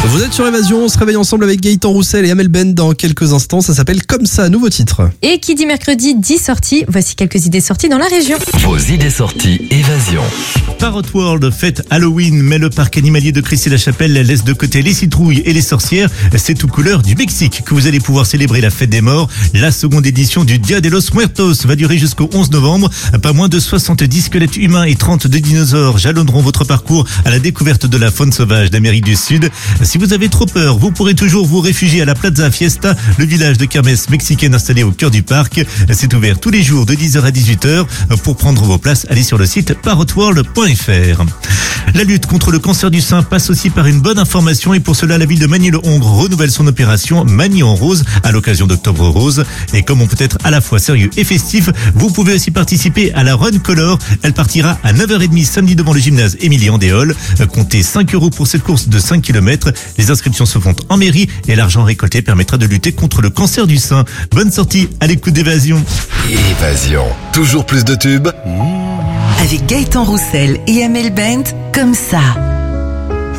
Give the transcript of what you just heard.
Vous êtes sur Évasion, on se réveille ensemble avec Gaëtan Roussel et Amel Ben dans quelques instants. Ça s'appelle Comme ça, nouveau titre. Et qui dit mercredi dit sortie. Voici quelques idées sorties dans la région. Vos idées sorties Évasion. Parrot World fête Halloween, mais le parc animalier de Christie-la-Chapelle laisse de côté les citrouilles et les sorcières. C'est tout couleur du Mexique que vous allez pouvoir célébrer la fête des morts. La seconde édition du Dia de los Muertos va durer jusqu'au 11 novembre. Pas moins de 70 squelettes humains et 30 de dinosaures jalonneront votre parcours à la découverte de la faune sauvage d'Amérique du Sud. Si vous avez trop peur, vous pourrez toujours vous réfugier à la Plaza Fiesta, le village de kermesse mexicaine installé au cœur du parc. C'est ouvert tous les jours de 10h à 18h. Pour prendre vos places, allez sur le site parrotworld.fr. La lutte contre le cancer du sein passe aussi par une bonne information et pour cela, la ville de Magny-le-Hongre renouvelle son opération Magny en rose à l'occasion d'Octobre Rose. Et comme on peut être à la fois sérieux et festif, vous pouvez aussi participer à la Run Color. Elle partira à 9h30 samedi devant le gymnase Émilie Andéol. Comptez 5 € pour cette course de 5 km. Les inscriptions se font en mairie et l'argent récolté permettra de lutter contre le cancer du sein. Bonne sortie à l'écoute d'Évasion. Évasion. Toujours plus de tubes. Avec Gaëtan Roussel et Amel Bent, comme ça.